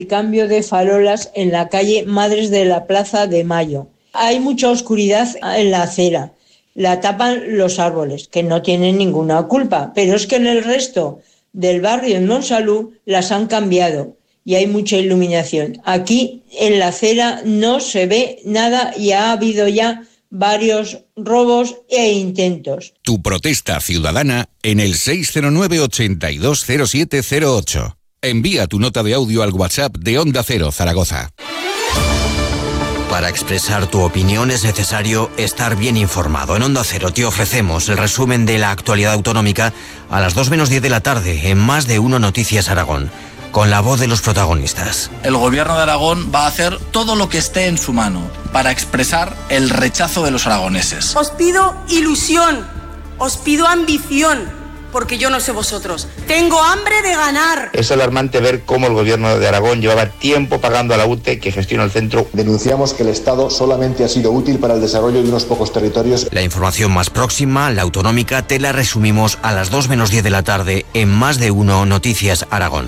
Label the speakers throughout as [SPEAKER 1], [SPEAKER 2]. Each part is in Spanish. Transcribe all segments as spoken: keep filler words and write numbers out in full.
[SPEAKER 1] Cambio de farolas en la calle Madres de la Plaza de Mayo. Hay mucha oscuridad en la acera. La tapan los árboles, que no tienen ninguna culpa. Pero es que en el resto del barrio en Monsalud las han cambiado y hay mucha iluminación. Aquí en la acera no se ve nada y ha habido ya varios robos e intentos.
[SPEAKER 2] Tu protesta ciudadana en el seis cero nueve, ochenta y dos cero siete cero ocho. Envía tu nota de audio al WhatsApp de Onda Cero Zaragoza.
[SPEAKER 3] Para expresar tu opinión es necesario estar bien informado. En Onda Cero te ofrecemos el resumen de la actualidad autonómica a las dos menos diez de la tarde en Más de Uno Noticias Aragón, con la voz de los protagonistas.
[SPEAKER 4] El Gobierno de Aragón va a hacer todo lo que esté en su mano para expresar el rechazo de los aragoneses.
[SPEAKER 5] Os pido ilusión, os pido ambición, porque yo no sé vosotros. Tengo hambre de ganar.
[SPEAKER 6] Es alarmante ver cómo el Gobierno de Aragón llevaba tiempo pagando a la U T E que gestiona el centro.
[SPEAKER 7] Denunciamos que el Estado solamente ha sido útil para el desarrollo de unos pocos territorios.
[SPEAKER 3] La información más próxima, la autonómica, te la resumimos a las dos menos diez de la tarde en Más de Uno Noticias Aragón.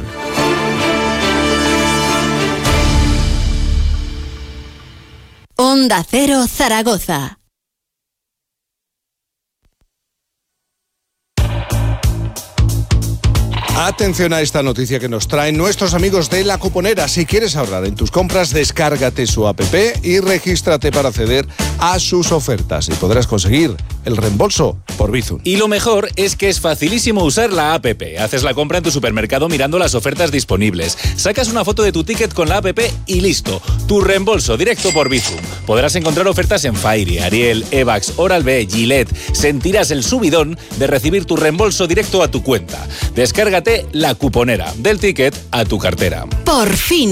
[SPEAKER 8] Onda Cero Zaragoza.
[SPEAKER 9] Atención a esta noticia que nos traen nuestros amigos de La Cuponera. Si quieres ahorrar en tus compras, descárgate su app y regístrate para acceder a sus ofertas y podrás conseguir el reembolso por Bizum.
[SPEAKER 10] Y lo mejor es que es facilísimo usar la app. Haces la compra en tu supermercado mirando las ofertas disponibles. Sacas una foto de tu ticket con la app y listo. Tu reembolso directo por Bizum. Podrás encontrar ofertas en Fairy, Ariel, Evax, Oral-B, Gillette. Sentirás el subidón de recibir tu reembolso directo a tu cuenta. Descárgate La Cuponera, del ticket a tu cartera.
[SPEAKER 8] Por fin